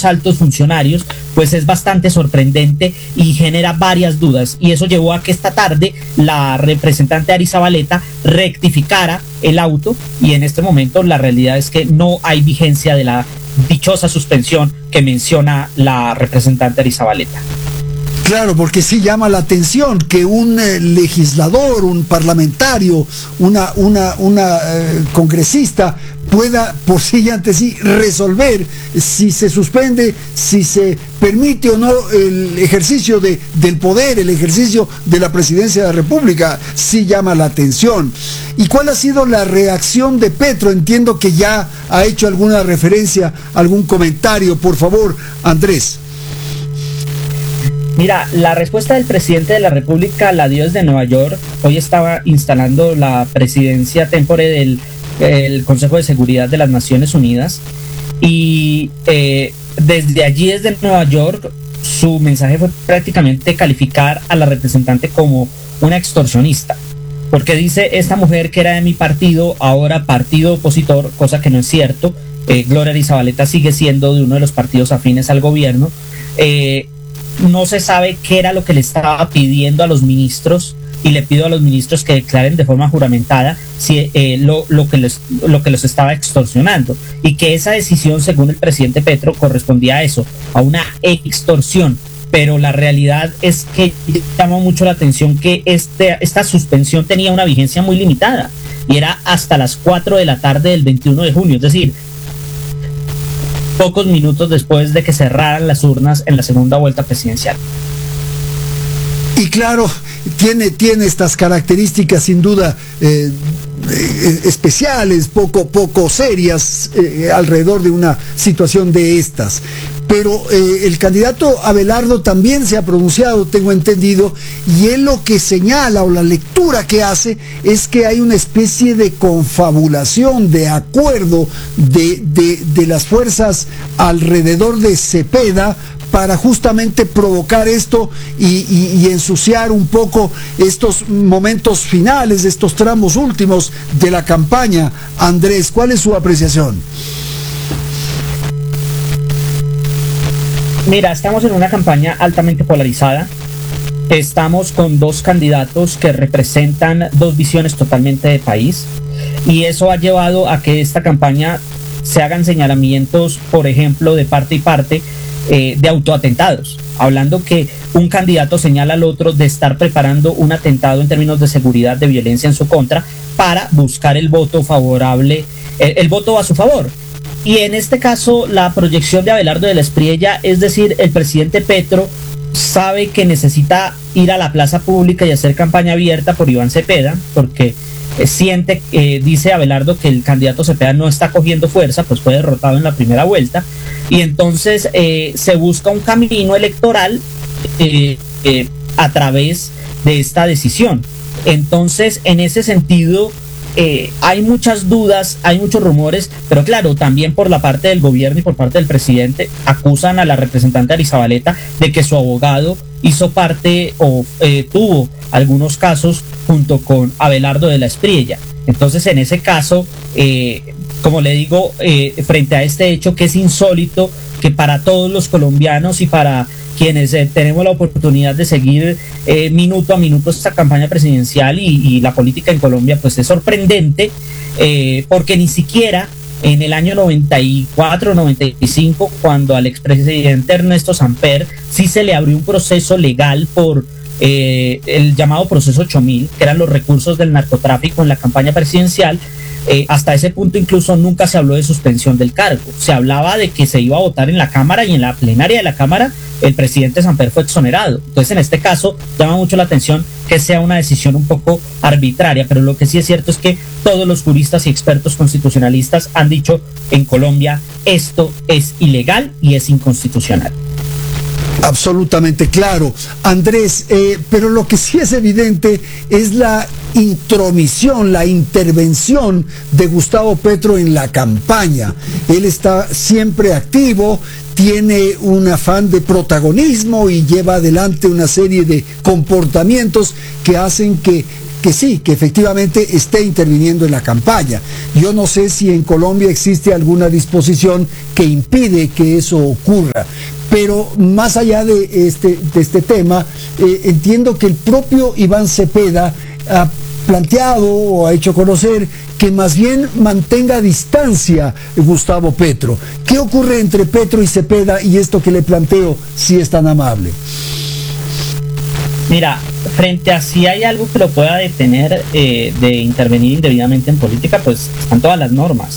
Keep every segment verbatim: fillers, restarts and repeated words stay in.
varios altos funcionarios, pues es bastante sorprendente y genera varias dudas. Y eso llevó a que esta tarde la representante Ari Zabaleta rectificara el auto, y en este momento la realidad es que no hay vigencia de la dichosa suspensión que menciona la representante Ari Zabaleta. Claro, porque sí llama la atención que un eh, legislador, un parlamentario, una, una, una eh, congresista pueda por sí y ante sí resolver si se suspende, si se permite o no el ejercicio de, del poder, el ejercicio de la presidencia de la República. Sí llama la atención. ¿Y cuál ha sido la reacción de Petro? Entiendo que ya ha hecho alguna referencia, algún comentario. Por favor, Andrés. Mira, la respuesta del presidente de la República la dio desde Nueva York. Hoy estaba instalando la presidencia tempore del el Consejo de Seguridad de las Naciones Unidas, y eh, desde allí, desde Nueva York, su mensaje fue prácticamente calificar a la representante como una extorsionista, porque dice: esta mujer que era de mi partido, ahora partido opositor, cosa que no es cierto. eh, Gloria Ari Zabaleta sigue siendo de uno de los partidos afines al gobierno. eh, No se sabe qué era lo que le estaba pidiendo a los ministros, y le pido a los ministros que declaren de forma juramentada si eh, lo, lo, que les, lo que los estaba extorsionando, y que esa decisión, según el presidente Petro, correspondía a eso, a una extorsión. Pero la realidad es que llamó mucho la atención que este, esta suspensión tenía una vigencia muy limitada, y era hasta las cuatro de la tarde del veintiuno de junio, es decir, pocos minutos después de que cerraran las urnas en la segunda vuelta presidencial. Y claro, tiene, tiene estas características sin duda eh, eh, especiales, poco, poco serias eh, alrededor de una situación de estas. Pero eh, el candidato Abelardo también se ha pronunciado, tengo entendido, y él lo que señala, o la lectura que hace, es que hay una especie de confabulación, de acuerdo de, de, de las fuerzas alrededor de Cepeda para justamente provocar esto y, y, y ensuciar un poco estos momentos finales, estos tramos últimos de la campaña. Andrés, ¿cuál es su apreciación? Mira, estamos en una campaña altamente polarizada. Estamos con dos candidatos que representan dos visiones totalmente de país, y eso ha llevado a que esta campaña se hagan señalamientos, por ejemplo, de parte y parte, eh, de autoatentados, hablando que un candidato señala al otro de estar preparando un atentado en términos de seguridad, de violencia en su contra, para buscar el voto favorable, el, el voto a su favor. Y en este caso, la proyección de Abelardo de la Espriella, es decir, el presidente Petro sabe que necesita ir a la plaza pública y hacer campaña abierta por Iván Cepeda, porque eh, siente, eh, dice Abelardo, que el candidato Cepeda no está cogiendo fuerza, pues fue derrotado en la primera vuelta, y entonces eh, se busca un camino electoral eh, eh, a través de esta decisión. Entonces, en ese sentido, Eh, hay muchas dudas, hay muchos rumores, pero claro, también por la parte del gobierno y por parte del presidente acusan a la representante Ari Zabaleta de que su abogado hizo parte o eh, tuvo algunos casos junto con Abelardo de la Espriella. Entonces, en ese caso, eh, como le digo, eh, frente a este hecho que es insólito, que para todos los colombianos y para quienes eh, tenemos la oportunidad de seguir eh, minuto a minuto esta campaña presidencial y, y la política en Colombia, pues es sorprendente, eh, porque ni siquiera en el año noventa y cuatro, noventa y cinco, cuando al expresidente Ernesto Samper sí se le abrió un proceso legal por eh, el llamado proceso ocho mil, que eran los recursos del narcotráfico en la campaña presidencial. Eh, hasta ese punto incluso nunca se habló de suspensión del cargo, se hablaba de que se iba a votar en la Cámara, y en la plenaria de la Cámara el presidente Samper fue exonerado. Entonces, en este caso llama mucho la atención que sea una decisión un poco arbitraria, pero lo que sí es cierto es que todos los juristas y expertos constitucionalistas han dicho: en Colombia esto es ilegal y es inconstitucional. Absolutamente claro, Andrés, eh, pero lo que sí es evidente es la intromisión, la intervención de Gustavo Petro en la campaña. Él está siempre activo, tiene un afán de protagonismo y lleva adelante una serie de comportamientos que hacen que que sí, que efectivamente esté interviniendo en la campaña. Yo no sé si en Colombia existe alguna disposición que impide que eso ocurra. Pero más allá de este, de este tema, eh, entiendo que el propio Iván Cepeda ha planteado o ha hecho conocer que más bien mantenga distancia Gustavo Petro. ¿Qué ocurre entre Petro y Cepeda y esto que le planteo, si es tan amable? Mira, frente a si hay algo que lo pueda detener eh, de intervenir indebidamente en política, pues están todas las normas.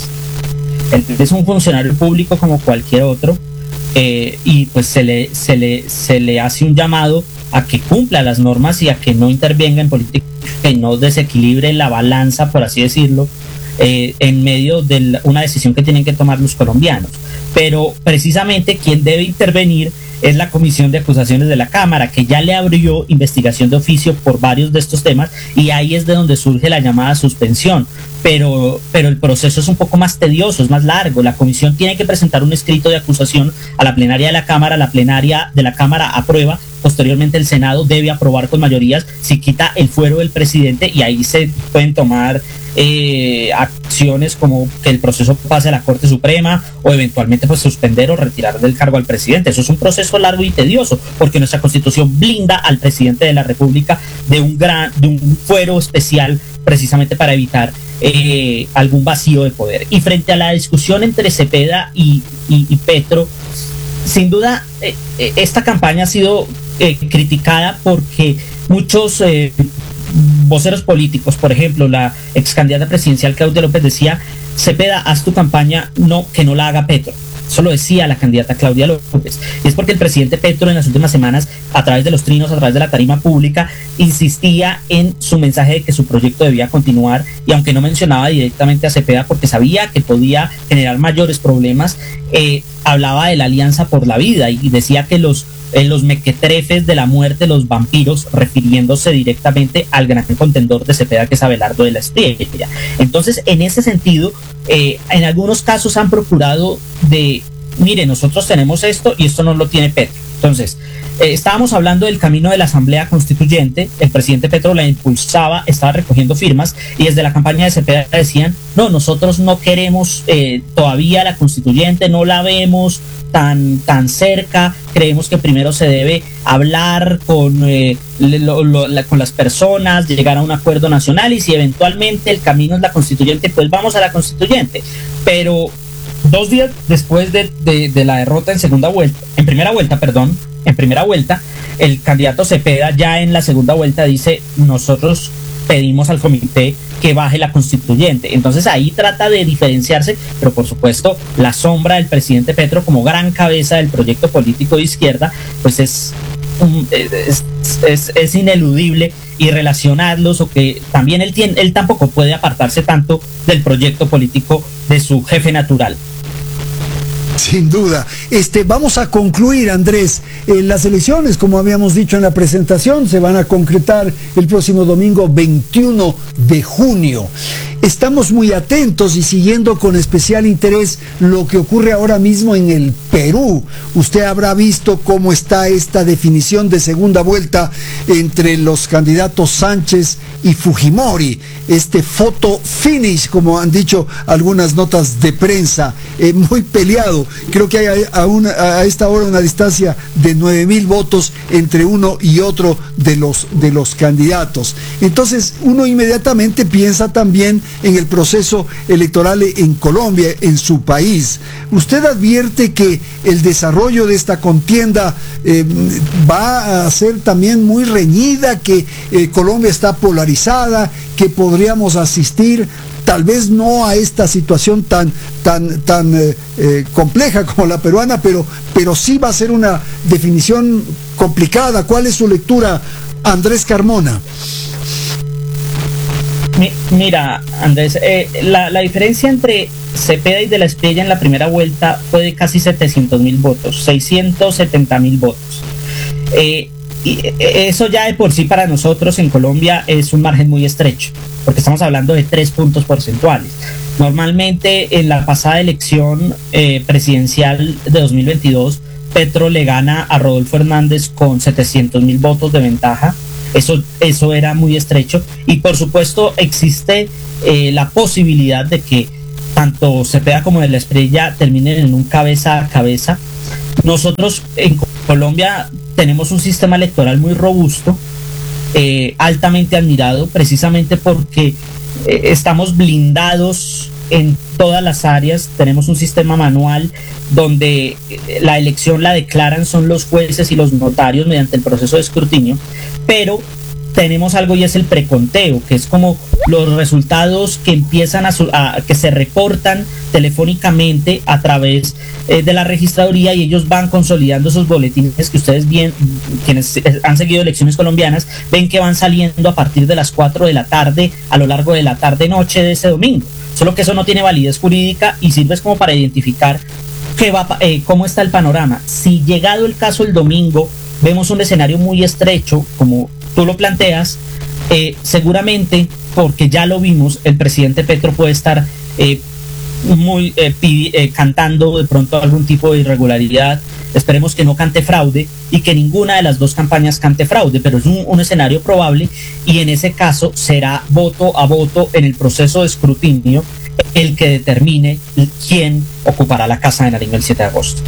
Él es un funcionario público como cualquier otro, eh, y pues se le, se, le, se le hace un llamado a que cumpla las normas y a que no intervenga en política, que no desequilibre la balanza, por así decirlo, eh, en medio de la, una decisión que tienen que tomar los colombianos. Pero precisamente quien debe intervenir es la Comisión de Acusaciones de la Cámara, que ya le abrió investigación de oficio por varios de estos temas, y ahí es de donde surge la llamada suspensión. Pero, pero el proceso es un poco más tedioso, es más largo. La comisión tiene que presentar un escrito de acusación a la plenaria de la Cámara, la plenaria de la Cámara aprueba, posteriormente el Senado debe aprobar con mayorías, si quita el fuero del presidente, y ahí se pueden tomar eh, acciones como que el proceso pase a la Corte Suprema o eventualmente pues suspender o retirar del cargo al presidente. Eso es un proceso largo y tedioso, porque nuestra Constitución blinda al presidente de la República de un gran, de un fuero especial precisamente para evitar eh, algún vacío de poder. Y frente a la discusión entre Cepeda y, y, y Petro, sin duda eh, eh, esta campaña ha sido eh, criticada porque muchos eh, voceros políticos, por ejemplo, la ex candidata presidencial Claudia López decía: Cepeda, haz tu campaña, no, que no la haga Petro. Eso lo decía la candidata Claudia López. Y es porque el presidente Petro en las últimas semanas, a través de los trinos, a través de la tarima pública, insistía en su mensaje de que su proyecto debía continuar, y aunque no mencionaba directamente a Cepeda porque sabía que podía generar mayores problemas, eh, hablaba de la Alianza por la Vida y decía que los en los mequetrefes de la muerte, los vampiros, refiriéndose directamente al gran contendor de Cepeda, que es Abelardo de la Espriella. Entonces, en ese sentido, eh, en algunos casos han procurado de, mire, nosotros tenemos esto y esto no lo tiene Petro. Entonces, eh, estábamos hablando del camino de la Asamblea Constituyente, el presidente Petro la impulsaba, estaba recogiendo firmas, y desde la campaña de Cepeda decían: no, nosotros no queremos eh, todavía la Constituyente, no la vemos tan, tan cerca, creemos que primero se debe hablar con, eh, lo, lo, la, con las personas, llegar a un acuerdo nacional, y si eventualmente el camino es la Constituyente, pues vamos a la Constituyente. Pero dos días después de, de, de la derrota en segunda vuelta, en primera vuelta, perdón, en primera vuelta, el candidato Cepeda ya en la segunda vuelta dice: nosotros pedimos al comité que baje la Constituyente. Entonces ahí trata de diferenciarse, pero por supuesto la sombra del presidente Petro como gran cabeza del proyecto político de izquierda, pues es, es, es, es ineludible, y relacionarlos, o que también él, tiene, él tampoco puede apartarse tanto del proyecto político de su jefe natural. Sin duda. Este, vamos a concluir, Andrés. Eh, las elecciones, como habíamos dicho en la presentación, se van a concretar el próximo domingo veintiuno de junio. Estamos muy atentos y siguiendo con especial interés lo que ocurre ahora mismo en el Perú. Usted habrá visto cómo está esta definición de segunda vuelta entre los candidatos Sánchez y Fujimori. Este photo finish, como han dicho algunas notas de prensa, eh, muy peleado. Creo que hay a, una, a esta hora una distancia de nueve mil votos entre uno y otro de los, de los candidatos. Entonces uno inmediatamente piensa también en el proceso electoral en Colombia, en su país. ¿Usted advierte que el desarrollo de esta contienda eh, va a ser también muy reñida, que eh, Colombia está polarizada, que podríamos asistir tal vez no a esta situación tan, tan, tan eh, eh, compleja como la peruana, pero, pero sí va a ser una definición complicada? ¿Cuál es su lectura, Andrés Carmona? Mira, Andrés, eh, la, la diferencia entre Cepeda y de la Espriella en la primera vuelta fue de casi setecientos mil votos, seiscientos setenta mil votos. Eh, y eso ya de por sí para nosotros en Colombia es un margen muy estrecho, porque estamos hablando de tres puntos porcentuales. Normalmente en la pasada elección eh, presidencial de dos mil veintidós, Petro le gana a Rodolfo Hernández con setecientos mil votos de ventaja, Eso, eso era muy estrecho. Y por supuesto existe eh, la posibilidad de que tanto Cepeda como de la Espriella terminen en un cabeza a cabeza. Nosotros en Colombia tenemos un sistema electoral muy robusto, eh, altamente admirado, precisamente porque eh, estamos blindados en todas las áreas. Tenemos un sistema manual donde la elección la declaran son los jueces y los notarios mediante el proceso de escrutinio, pero tenemos algo y es el preconteo, que es como los resultados que empiezan a, a que se reportan telefónicamente a través eh, de la registraduría, y ellos van consolidando esos boletines que ustedes bien, quienes han seguido elecciones colombianas, ven que van saliendo a partir de las cuatro de la tarde a lo largo de la tarde-noche de ese domingo. Solo que eso no tiene validez jurídica y sirve como para identificar qué va, eh, cómo está el panorama. Si llegado el caso el domingo vemos un escenario muy estrecho, como tú lo planteas, eh, seguramente, porque ya lo vimos, el presidente Petro puede estar eh, muy eh, pidi, eh, cantando de pronto algún tipo de irregularidad. Esperemos que no cante fraude y que ninguna de las dos campañas cante fraude, pero es un, un escenario probable, y en ese caso será voto a voto en el proceso de escrutinio el que determine quién ocupará la Casa de Nariño el siete de agosto.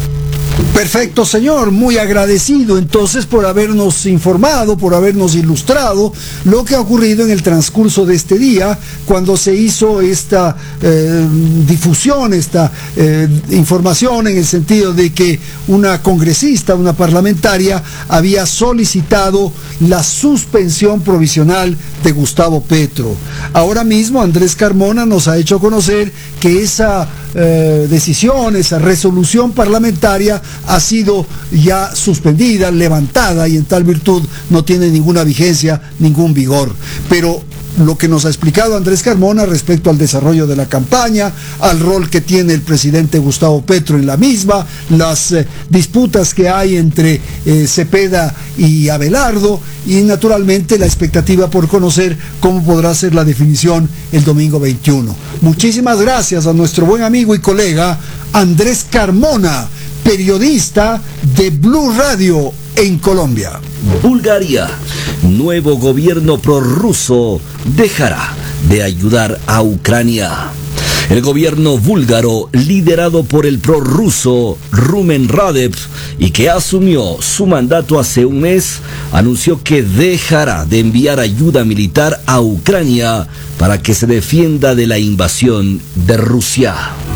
Perfecto, señor. Muy agradecido entonces por habernos informado, por habernos ilustrado lo que ha ocurrido en el transcurso de este día, cuando se hizo esta eh, difusión, esta eh, información, en el sentido de que una congresista, una parlamentaria, había solicitado la suspensión provisional de Gustavo Petro. Ahora mismo Andrés Carmona nos ha hecho conocer que esa eh, decisión, esa resolución parlamentaria ha sido ya suspendida, levantada, y en tal virtud no tiene ninguna vigencia, ningún vigor. Pero lo que nos ha explicado Andrés Carmona respecto al desarrollo de la campaña, al rol que tiene el presidente Gustavo Petro en la misma, las eh, disputas que hay entre eh, Cepeda y Abelardo, y naturalmente la expectativa por conocer cómo podrá ser la definición el domingo veintiuno. Muchísimas gracias a nuestro buen amigo y colega Andrés Carmona, periodista de Blue Radio en Colombia. Bulgaria, nuevo gobierno prorruso dejará de ayudar a Ucrania. El gobierno búlgaro, liderado por el prorruso Rumen Radev y que asumió su mandato hace un mes, anunció que dejará de enviar ayuda militar a Ucrania para que se defienda de la invasión de Rusia.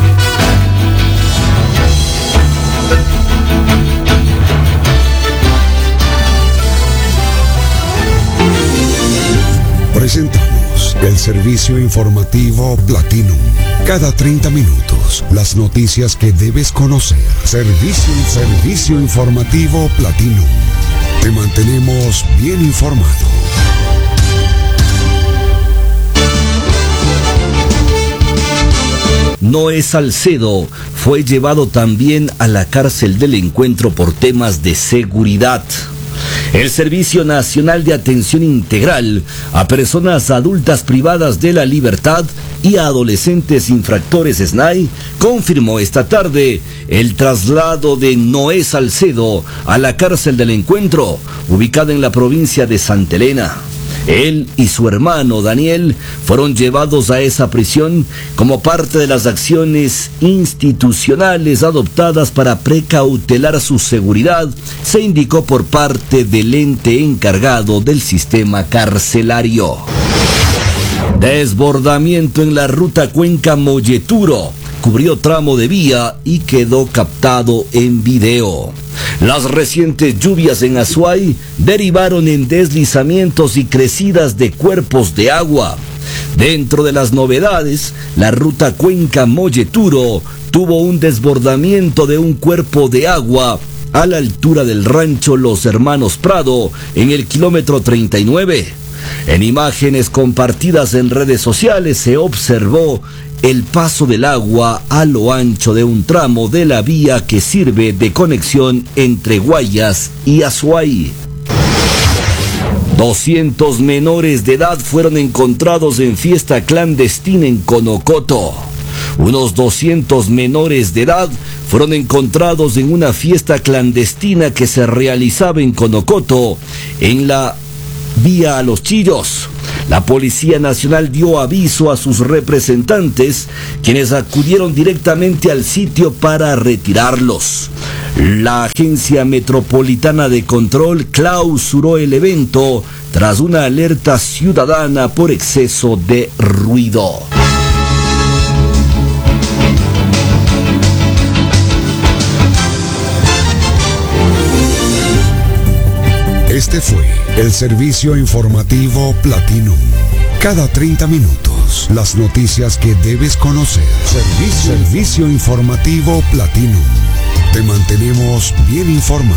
Presentamos el servicio informativo Platinum. Cada treinta minutos, las noticias que debes conocer. Servicio, servicio informativo Platinum. Te mantenemos bien informado. Noé Salcedo fue llevado también a la cárcel del Encuentro por temas de seguridad. El Servicio Nacional de Atención Integral a Personas Adultas Privadas de la Libertad y a Adolescentes Infractores S N A I confirmó esta tarde el traslado de Noé Salcedo a la cárcel del Encuentro, ubicada en la provincia de Santa Elena. Él y su hermano Daniel fueron llevados a esa prisión como parte de las acciones institucionales adoptadas para precautelar su seguridad, se indicó por parte del ente encargado del sistema carcelario. Desbordamiento en la ruta Cuenca-Molleturo cubrió tramo de vía y quedó captado en video. Las recientes lluvias en Azuay derivaron en deslizamientos y crecidas de cuerpos de agua. Dentro de las novedades, la ruta Cuenca-Molleturo tuvo un desbordamiento de un cuerpo de agua a la altura del rancho Los Hermanos Prado, en el kilómetro treinta y nueve. En imágenes compartidas en redes sociales se observó el paso del agua a lo ancho de un tramo de la vía que sirve de conexión entre Guayas y Azuay. doscientos menores de edad fueron encontrados en fiesta clandestina en Conocoto. Unos doscientos menores de edad fueron encontrados en una fiesta clandestina que se realizaba en Conocoto, en la vía a los chillos. La Policía Nacional dio aviso a sus representantes, quienes acudieron directamente al sitio para retirarlos. La Agencia Metropolitana de Control clausuró el evento tras una alerta ciudadana por exceso de ruido. Este fue el servicio informativo Platinum. Cada treinta minutos, las noticias que debes conocer. Servicio, servicio informativo Platinum. Te mantenemos bien informado.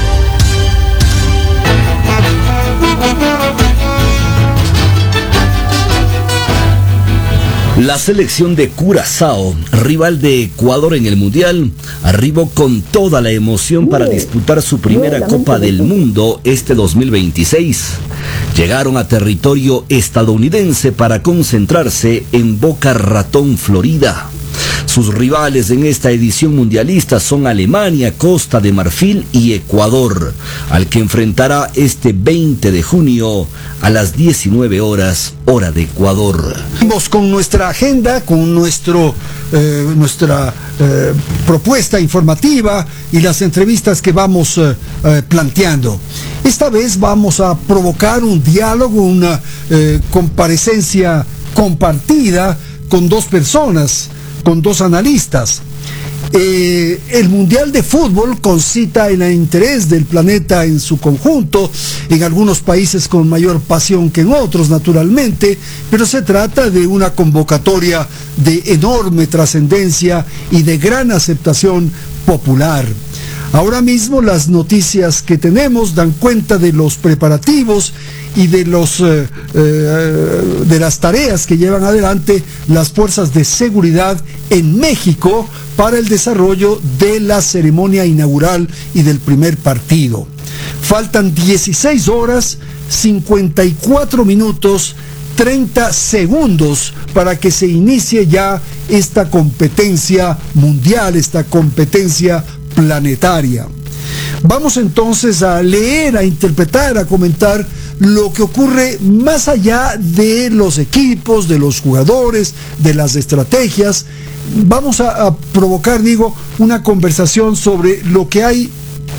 La selección de Curazao, rival de Ecuador en el Mundial, arribó con toda la emoción para disputar su primera Copa del Mundo este dos mil veintiséis. Llegaron a territorio estadounidense para concentrarse en Boca Ratón, Florida. Sus rivales en esta edición mundialista son Alemania, Costa de Marfil y Ecuador, al que enfrentará este veinte de junio a las diecinueve horas, hora de Ecuador. Vamos con nuestra agenda, con nuestro, eh, nuestra eh, propuesta informativa y las entrevistas que vamos eh, eh, planteando. Esta vez vamos a provocar un diálogo, una eh, comparecencia compartida con dos personas, con dos analistas. Eh, el Mundial de Fútbol concita en el interés del planeta en su conjunto, en algunos países con mayor pasión que en otros, naturalmente, pero se trata de una convocatoria de enorme trascendencia y de gran aceptación popular. Ahora mismo las noticias que tenemos dan cuenta de los preparativos y de los eh, eh, de las tareas que llevan adelante las fuerzas de seguridad en México para el desarrollo de la ceremonia inaugural y del primer partido. Faltan dieciséis horas, cincuenta y cuatro minutos, treinta segundos para que se inicie ya esta competencia mundial, esta competencia planetaria. Vamos entonces a leer, a interpretar, a comentar lo que ocurre más allá de los equipos, de los jugadores, de las estrategias. Vamos a, a provocar, digo, una conversación sobre lo que hay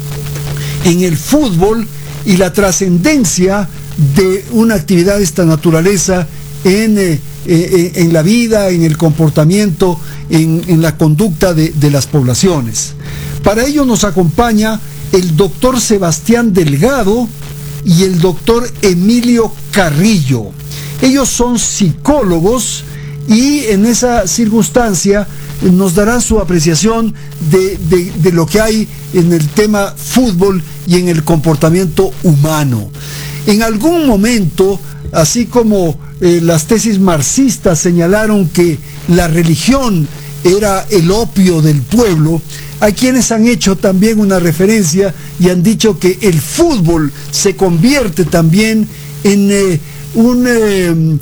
en el fútbol y la trascendencia de una actividad de esta naturaleza en, eh, eh, en la vida, en el comportamiento, en, en la conducta de, de las poblaciones. Para ello nos acompaña el doctor Sebastián Delgado y el doctor Emilio Carrillo. Ellos son psicólogos y en esa circunstancia nos darán su apreciación de, de, de lo que hay en el tema fútbol y en el comportamiento humano. En algún momento, así como eh, las tesis marxistas señalaron que la religión era el opio del pueblo, hay quienes han hecho también una referencia y han dicho que el fútbol se convierte también en eh, un eh,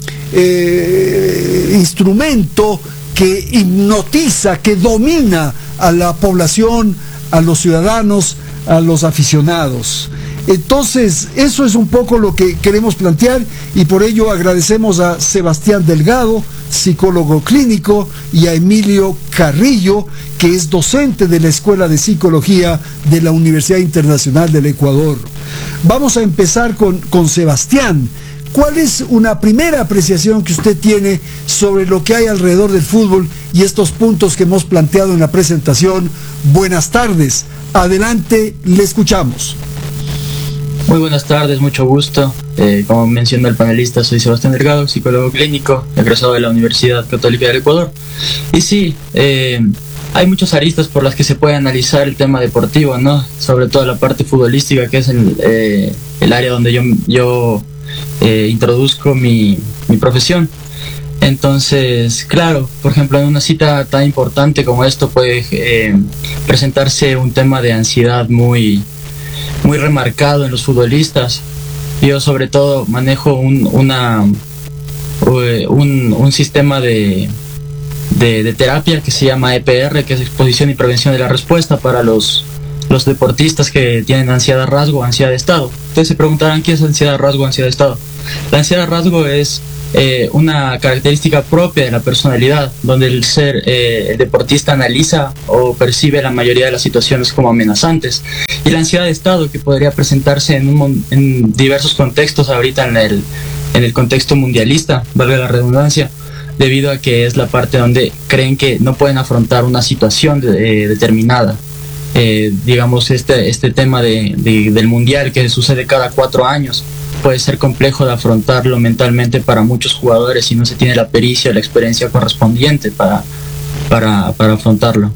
eh, instrumento que hipnotiza, que domina a la población, a los ciudadanos, a los aficionados. Entonces, eso es un poco lo que queremos plantear y por ello agradecemos a Sebastián Delgado, psicólogo clínico, y a Emilio Carrillo, que es docente de la Escuela de Psicología de la Universidad Internacional del Ecuador. Vamos a empezar con, con Sebastián. ¿Cuál es una primera apreciación que usted tiene sobre lo que hay alrededor del fútbol y estos puntos que hemos planteado en la presentación? Buenas tardes. Adelante, le escuchamos. Muy buenas tardes, mucho gusto. Eh, como menciona el panelista, soy Sebastián Delgado, psicólogo clínico, egresado de la Universidad Católica del Ecuador. Y sí, eh, hay muchas aristas por las que se puede analizar el tema deportivo, ¿no? Sobre todo la parte futbolística, que es el, eh, el área donde yo, yo eh, introduzco mi, mi profesión. Entonces, claro, por ejemplo, en una cita tan importante como esto puede eh, presentarse un tema de ansiedad muy... muy remarcado en los futbolistas. Yo sobre todo manejo un, una, un, un sistema de, de, de terapia que se llama E P R, que es exposición y prevención de la respuesta para los, los los deportistas que tienen ansiedad de rasgo o ansiedad de estado. Ustedes se preguntarán qué es ansiedad de rasgo o ansiedad de estado. La ansiedad de rasgo es eh, una característica propia de la personalidad, donde el ser eh, el deportista analiza o percibe la mayoría de las situaciones como amenazantes. Y la ansiedad de estado, que podría presentarse en, un, en diversos contextos ahorita en el, en el contexto mundialista, valga la redundancia, debido a que es la parte donde creen que no pueden afrontar una situación de, eh, determinada. Eh, digamos, este, este tema de, de, del mundial que sucede cada cuatro años puede ser complejo de afrontarlo mentalmente para muchos jugadores si no se tiene la pericia o la experiencia correspondiente para, para, para afrontarlo.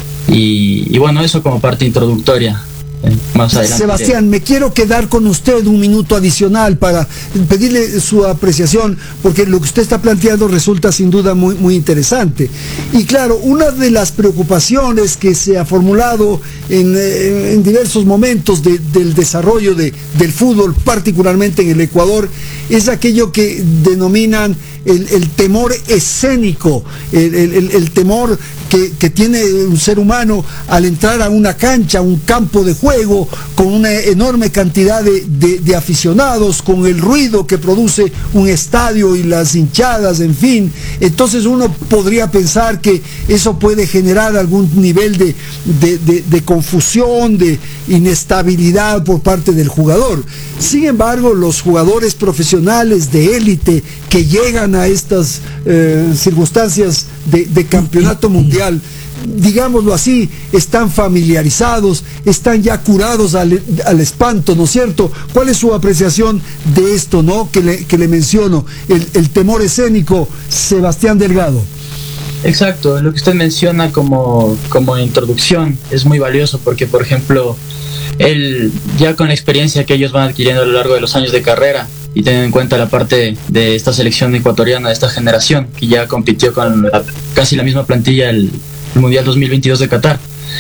Y, y bueno, eso como parte introductoria. Eh, más adelante. Sebastián, me quiero quedar con usted un minuto adicional para pedirle su apreciación, porque lo que usted está planteando resulta sin duda muy, muy interesante. Y claro, una de las preocupaciones que se ha formulado en, en diversos momentos de, del desarrollo de, del fútbol, particularmente en el Ecuador, es aquello que denominan el, el temor escénico, el, el, el temor que, que tiene un ser humano al entrar a una cancha, a un campo de juego, con una enorme cantidad de, de, de aficionados, con el ruido que produce un estadio y las hinchadas, en fin. Entonces uno podría pensar que eso puede generar algún nivel de, de, de, de confusión, de inestabilidad por parte del jugador. Sin embargo, los jugadores profesionales de élite que llegan a estas eh, circunstancias de, de campeonato mundial, digámoslo así, están familiarizados, están ya curados al, al espanto, ¿no es cierto? ¿Cuál es su apreciación de esto, no? Que le, que le menciono, el, el temor escénico, Sebastián Delgado. Exacto, lo que usted menciona como, como introducción es muy valioso porque, por ejemplo, el, ya con la experiencia que ellos van adquiriendo a lo largo de los años de carrera y teniendo en cuenta la parte de esta selección ecuatoriana, de esta generación que ya compitió con la, casi la misma plantilla el, el Mundial dos mil veintidós de Qatar,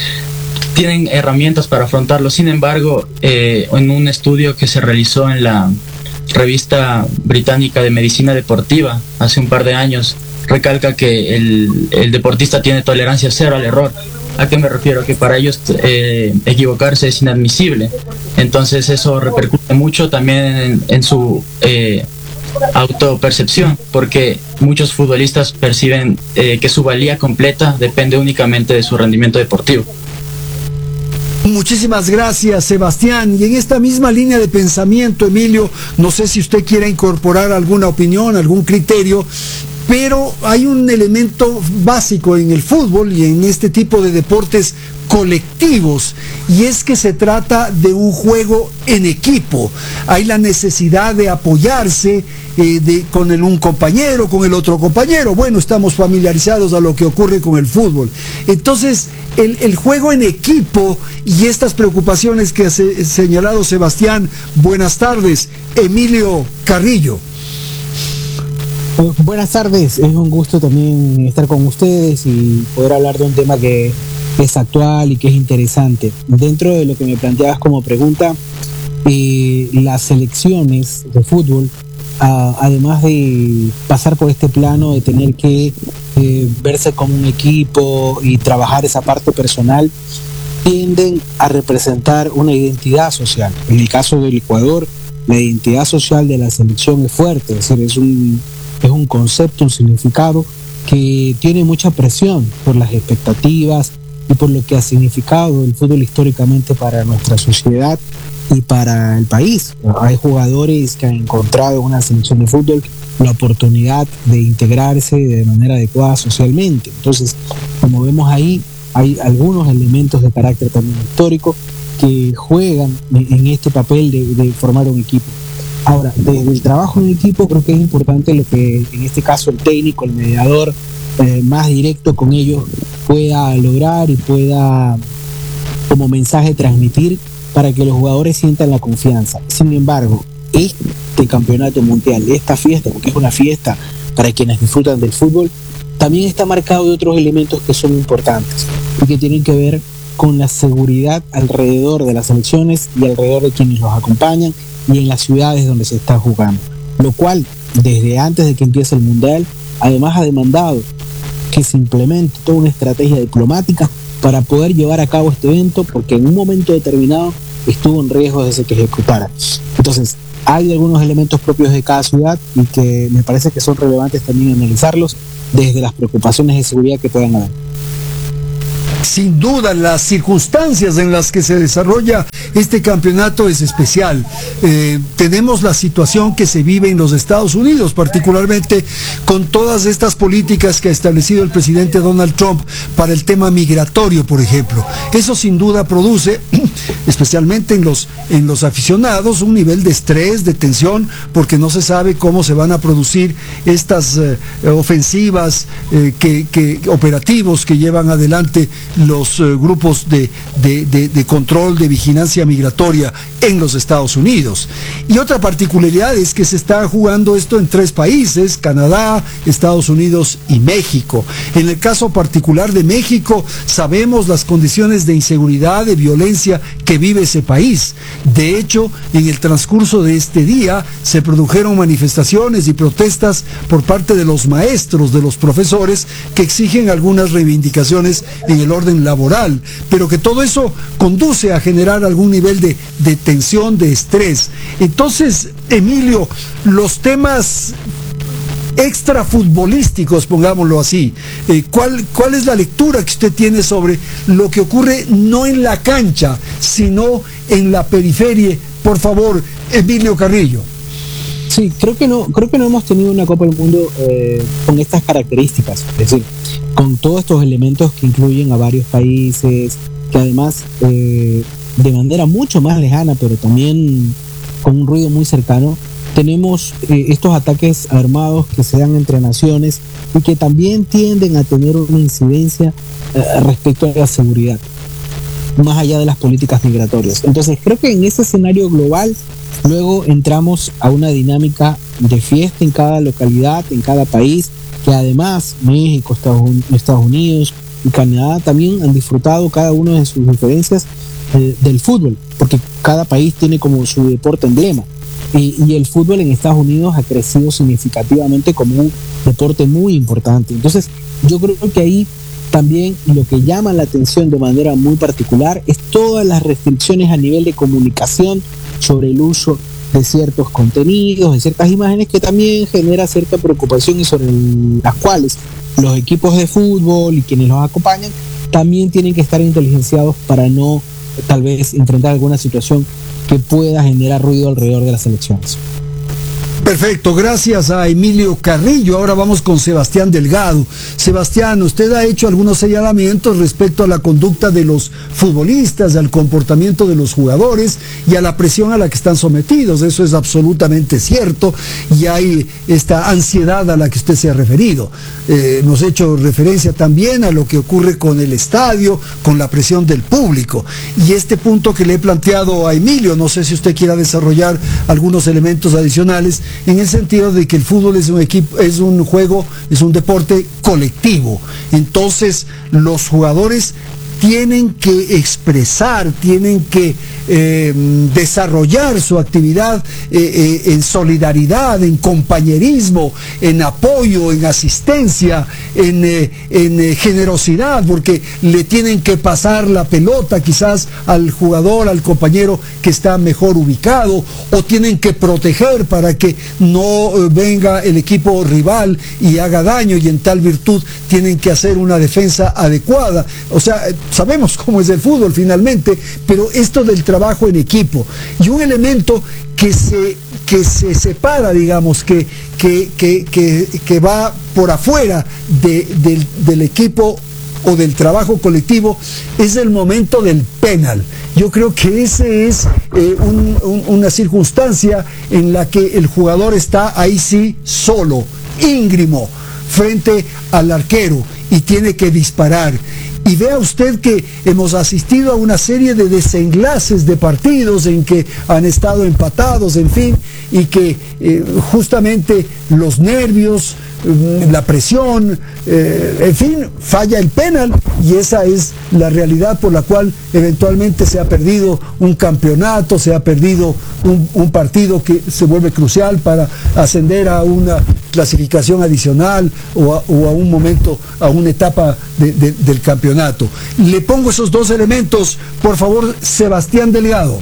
tienen herramientas para afrontarlo. Sin embargo, eh, en un estudio que se realizó en la revista británica de medicina deportiva hace un par de años, recalca que el, el deportista tiene tolerancia cero al error. ¿A qué me refiero? Que para ellos eh, equivocarse es inadmisible. Entonces eso repercute mucho también en, en su eh, autopercepción, porque muchos futbolistas perciben eh, que su valía completa depende únicamente de su rendimiento deportivo. Muchísimas gracias, Sebastián. Y en esta misma línea de pensamiento, Emilio, no sé si usted quiera incorporar alguna opinión, algún criterio, pero hay un elemento básico en el fútbol y en este tipo de deportes colectivos, y es que se trata de un juego en equipo. Hay la necesidad de apoyarse eh, de, con el, un compañero, con el otro compañero. Bueno, estamos familiarizados a lo que ocurre con el fútbol. Entonces, el, el juego en equipo y estas preocupaciones que ha se, señalado Sebastián. Buenas tardes, Emilio Carrillo. Buenas tardes, es un gusto también estar con ustedes y poder hablar de un tema que es actual y que es interesante. Dentro de lo que me planteabas como pregunta, eh, las selecciones de fútbol, a, además de pasar por este plano de tener que eh, verse como un equipo y trabajar esa parte personal, tienden a representar una identidad social. En el caso del Ecuador, la identidad social de la selección es fuerte, es decir, es un es un concepto, un significado que tiene mucha presión por las expectativas y por lo que ha significado el fútbol históricamente para nuestra sociedad y para el país. Hay jugadores que han encontrado en una selección de fútbol la oportunidad de integrarse de manera adecuada socialmente. Entonces, como vemos ahí, hay algunos elementos de carácter también histórico que juegan en este papel de, de formar un equipo. Ahora, desde el trabajo en equipo creo que es importante lo que en este caso el técnico, el mediador eh, más directo con ellos pueda lograr y pueda como mensaje transmitir para que los jugadores sientan la confianza. Sin embargo, este campeonato mundial, esta fiesta, porque es una fiesta para quienes disfrutan del fútbol, también está marcado de otros elementos que son importantes y que tienen que ver con la seguridad alrededor de las selecciones y alrededor de quienes los acompañan y en las ciudades donde se está jugando, lo cual desde antes de que empiece el mundial además ha demandado que se implemente toda una estrategia diplomática para poder llevar a cabo este evento, porque en un momento determinado estuvo en riesgo de que se ejecutara. Entonces, hay algunos elementos propios de cada ciudad y que me parece que son relevantes también analizarlos desde las preocupaciones de seguridad que puedan haber. Sin duda, las circunstancias en las que se desarrolla este campeonato es especial. Eh, tenemos la situación que se vive en los Estados Unidos, particularmente con todas estas políticas que ha establecido el presidente Donald Trump para el tema migratorio, por ejemplo. Eso sin duda produce, especialmente en los, en los aficionados, un nivel de estrés, de tensión, porque no se sabe cómo se van a producir estas eh, ofensivas, eh, que, que, operativos que llevan adelante los eh, grupos de, de, de, de control, de vigilancia migratoria en los Estados Unidos. Y otra particularidad es que se está jugando esto en tres países: Canadá, Estados Unidos y México. En el caso particular de México, sabemos las condiciones de inseguridad, de violencia que vive ese país. De hecho, en el transcurso de este día se produjeron manifestaciones y protestas por parte de los maestros, de los profesores, que exigen algunas reivindicaciones en el orden laboral, pero que todo eso conduce a generar algún nivel de, de tensión, de estrés. Entonces, Emilio, los temas extrafutbolísticos, pongámoslo así, eh, ¿cuál, ¿cuál es la lectura que usted tiene sobre lo que ocurre no en la cancha, sino en la periferia? Por favor, Emilio Carrillo. Sí, creo que no, creo que no hemos tenido una Copa del Mundo eh, con estas características, es decir, con todos estos elementos que incluyen a varios países, que además eh, de manera mucho más lejana, pero también con un ruido muy cercano, tenemos eh, estos ataques armados que se dan entre naciones y que también tienden a tener una incidencia eh, respecto a la seguridad, más allá de las políticas migratorias. Entonces, creo que en ese escenario global, luego entramos a una dinámica de fiesta en cada localidad, en cada país, que además México, Estados Unidos y Canadá también han disfrutado cada uno de sus diferencias eh, del fútbol, porque cada país tiene como su deporte emblema. Y, y el fútbol en Estados Unidos ha crecido significativamente como un deporte muy importante. Entonces, yo creo que ahí también lo que llama la atención de manera muy particular es todas las restricciones a nivel de comunicación sobre el uso de ciertos contenidos, de ciertas imágenes, que también genera cierta preocupación y sobre el, las cuales los equipos de fútbol y quienes los acompañan también tienen que estar inteligenciados para no tal vez enfrentar alguna situación que pueda generar ruido alrededor de las elecciones. Perfecto, gracias a Emilio Carrillo. Ahora vamos con Sebastián Delgado. Sebastián, usted ha hecho algunos señalamientos respecto a la conducta de los futbolistas, al comportamiento de los jugadores y a la presión a la que están sometidos. Eso es absolutamente cierto y hay esta ansiedad a la que usted se ha referido. Eh, hemos hecho referencia también a lo que ocurre con el estadio, con la presión del público. Y este punto que le he planteado a Emilio, no sé si usted quiera desarrollar algunos elementos adicionales, en el sentido de que el fútbol es un equipo, es un juego, es un deporte colectivo. Entonces, los jugadores tienen que expresar, tienen que eh, desarrollar su actividad eh, eh, en solidaridad, en compañerismo, en apoyo, en asistencia, en, eh, en eh, generosidad, porque le tienen que pasar la pelota quizás al jugador, al compañero que está mejor ubicado, o tienen que proteger para que no eh, venga el equipo rival y haga daño, y en tal virtud tienen que hacer una defensa adecuada. O sea, sabemos cómo es el fútbol finalmente, pero esto del trabajo en equipo y un elemento que se, que se separa, digamos, que, que, que, que, que va por afuera de, de, del equipo o del trabajo colectivo, es el momento del penal. Yo creo que ese es eh, un, un, una circunstancia en la que el jugador está ahí sí solo, íngrimo, frente al arquero y tiene que disparar. Y vea usted que hemos asistido a una serie de desenlaces de partidos en que han estado empatados, en fin, y que eh, justamente los nervios, la presión, eh, en fin, falla el penal y esa es la realidad por la cual eventualmente se ha perdido un campeonato, se ha perdido un, un partido que se vuelve crucial para ascender a una clasificación adicional o a, o a un momento, a una etapa de, de, del campeonato. Le pongo esos dos elementos, por favor, Sebastián Delgado.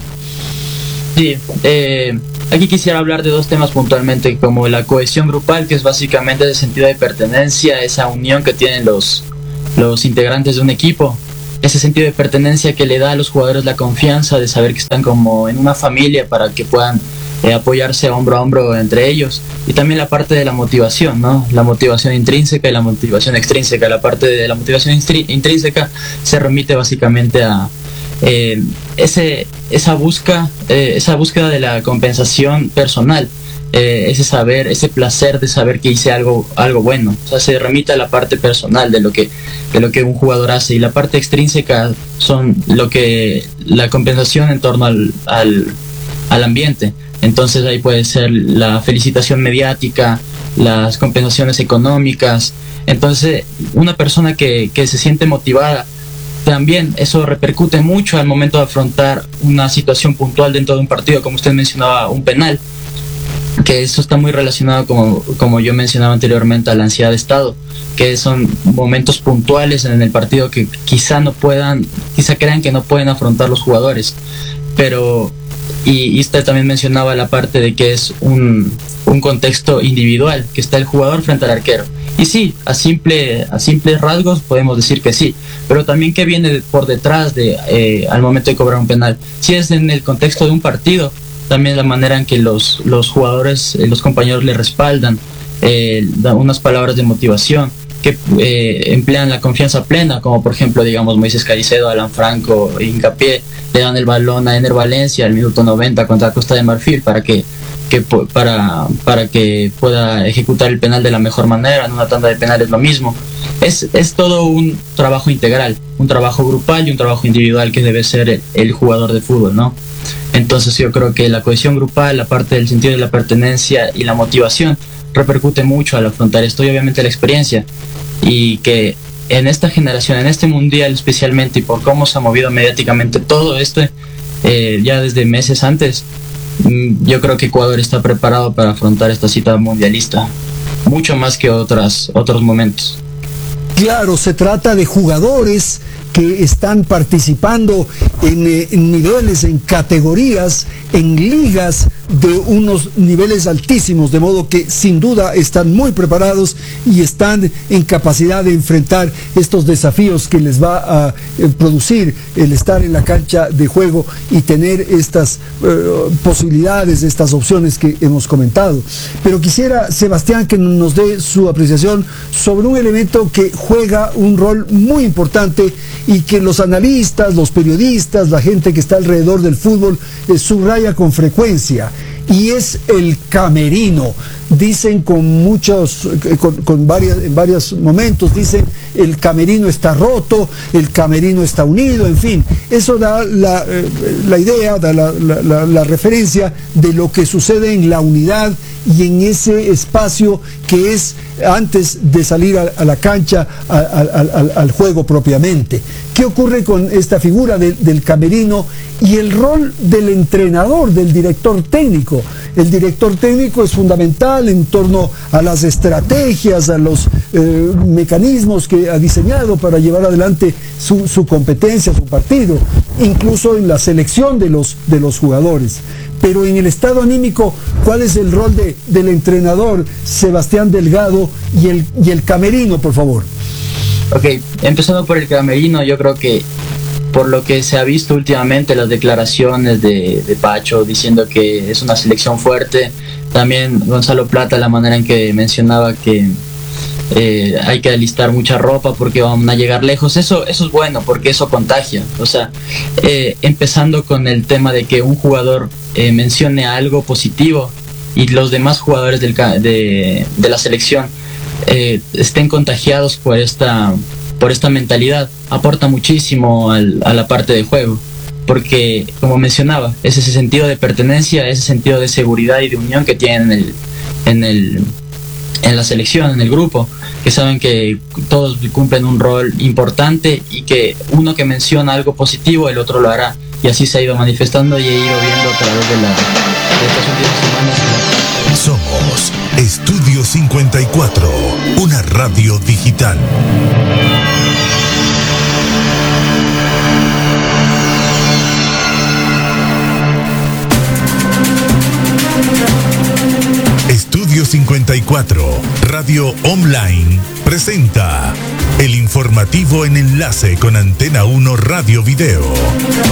Sí, eh, aquí quisiera hablar de dos temas puntualmente, como la cohesión grupal, que es básicamente el sentido de pertenencia, esa unión que tienen los, los integrantes de un equipo, ese sentido de pertenencia que le da a los jugadores la confianza de saber que están como en una familia para que puedan eh, apoyarse hombro a hombro entre ellos, y también la parte de la motivación, ¿no? La motivación intrínseca y la motivación extrínseca. La parte de la motivación intrínseca se remite básicamente a Eh, ese, esa, busca, eh, esa búsqueda de la compensación personal, eh, ese saber, ese placer de saber que hice algo, algo bueno. O sea, se remite a la parte personal de lo que, de lo que un jugador hace, y la parte extrínseca son lo que la compensación en torno al, al, al ambiente. Entonces ahí puede ser la felicitación mediática, las compensaciones económicas. Entonces una persona que, que se siente motivada, también eso repercute mucho al momento de afrontar una situación puntual dentro de un partido, como usted mencionaba, un penal, que eso está muy relacionado, como, como yo mencionaba anteriormente, a la ansiedad de estado, que son momentos puntuales en el partido que quizá no puedan, quizá crean que no pueden afrontar los jugadores, pero, y, y usted también mencionaba la parte de que es un, un contexto individual, que está el jugador frente al arquero. Y sí, a simple a simples rasgos podemos decir que sí, pero también que viene por detrás de eh, al momento de cobrar un penal. Si es en el contexto de un partido, también la manera en que los, los jugadores, eh, los compañeros le respaldan, eh, dan unas palabras de motivación, que eh, emplean la confianza plena, como por ejemplo, digamos, Moisés Caicedo, Alan Franco, Hincapié, le dan el balón a Ener Valencia al minuto noventa contra Costa de Marfil para que que para, para que pueda ejecutar el penal de la mejor manera. En una tanda de penales lo mismo. Es, es todo un trabajo integral, un trabajo grupal y un trabajo individual que debe ser el, el jugador de fútbol, ¿no? Entonces yo creo que la cohesión grupal, la parte del sentido de la pertenencia y la motivación repercute mucho al afrontar esto, y obviamente la experiencia, y que en esta generación, en este mundial especialmente, y por cómo se ha movido mediáticamente todo esto, eh, ya desde meses antes, yo creo que Ecuador está preparado para afrontar esta cita mundialista, mucho más que otras, otros momentos. Claro, se trata de jugadores que están participando en, eh, en niveles, en categorías, en ligas de unos niveles altísimos, de modo que sin duda están muy preparados y están en capacidad de enfrentar estos desafíos que les va a eh, producir el estar en la cancha de juego y tener estas eh, posibilidades, estas opciones que hemos comentado. Pero quisiera, Sebastián, que nos dé su apreciación sobre un elemento que juega un rol muy importante y que los analistas, los periodistas, la gente que está alrededor del fútbol eh, subraya con frecuencia, y es el camerino. Dicen con muchos, con, con varias, en varios momentos, dicen el camerino está roto, el camerino está unido, en fin, eso da la, la idea, da la, la, la, la referencia de lo que sucede en la unidad y en ese espacio que es antes de salir a, a la cancha, a, a, a, al juego propiamente. ¿Qué ocurre con esta figura de, del camerino y el rol del entrenador, del director técnico? El director técnico es fundamental en torno a las estrategias, a los eh, mecanismos que ha diseñado para llevar adelante su, su competencia, su partido, incluso en la selección de los, de los jugadores. Pero en el estado anímico, ¿cuál es el rol de, del entrenador Sebastián Delgado y el, y el camerino, por favor? Ok, empezando por el camerino, yo creo que por lo que se ha visto últimamente, las declaraciones de, de Pacho diciendo que es una selección fuerte, también Gonzalo Plata, la manera en que mencionaba que eh, hay que alistar mucha ropa porque van a llegar lejos, eso, eso es bueno porque eso contagia. O sea, eh, empezando con el tema de que un jugador eh, mencione algo positivo y los demás jugadores del, de, de la selección eh, estén contagiados por esta, por esta mentalidad, aporta muchísimo al, a la parte de juego, porque como mencionaba, es ese sentido de pertenencia, ese sentido de seguridad y de unión que tienen en el, en el, en la selección, en el grupo, que saben que todos cumplen un rol importante y que uno que menciona algo positivo, el otro lo hará. Y así se ha ido manifestando y he ido viendo a través de, la, de estas últimas semanas. Somos Estudio cincuenta y cuatro, una radio digital. Estudio cincuenta y cuatro, Radio Online, presenta el informativo en enlace con Antena uno Radio Video.